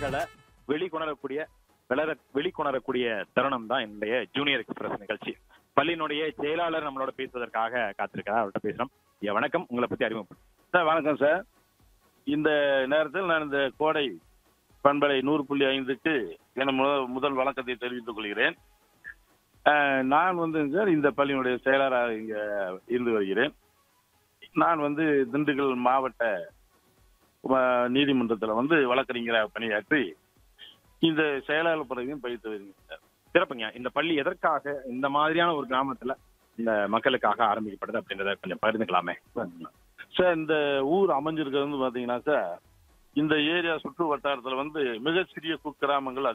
உணர்வுகளை வெளிக்கொணரக்கூடிய வெளிக்கொணரக்கூடிய தருணம் தான் என்னுடைய ஜூனியர் எக்ஸ்பிரஸ் நிகழ்ச்சி. பள்ளியினுடைய செயலாளர் நம்மளோட பேசுவதற்காக காத்திருக்கார். அவர்கிட்ட பேசுறோம். ஐயா வணக்கம், உங்களை பத்தி அறிமுகப்படுத்தும். சார் வணக்கம் சார். இந்த நேரத்தில் நான் இந்த கோடை பண்பலை 100.5க்கு என முதல் வணக்கத்தை தெரிவித்துக் கொள்கிறேன். நான் சார் இந்த பள்ளியினுடைய செயலாளராக இங்க இருந்து வருகிறேன். நான் திண்டுக்கல் மாவட்ட நீதிமன்றத்தில் வழக்கறிஞராக பணியாற்றி இந்த செயலாளர் பதவியும் பயிற்று வருகிறேன் சார். சிறப்புங்க. இந்த பள்ளி எதற்காக இந்த மாதிரியான ஒரு கிராமத்துல இந்த மக்களுக்காக ஆரம்பிக்கப்படுது அப்படின்றத கொஞ்சம் பகிர்ந்துக்கலாமே சார். இந்த ஊர் அமைஞ்சிருக்கிறது பாத்தீங்கன்னா சார், இந்த ஏரியா சுற்று வட்டாரத்துல மிகச்சிறிய குக்கிராமங்கள்